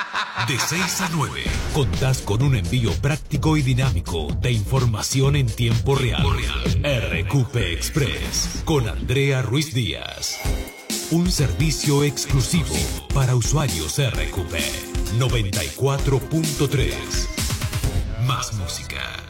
De 6 a 9, contás con un envío práctico y dinámico de información en tiempo real. RQP Express, con Andrea Ruiz Díaz. Un servicio exclusivo para usuarios RQP. 94.3. Más música.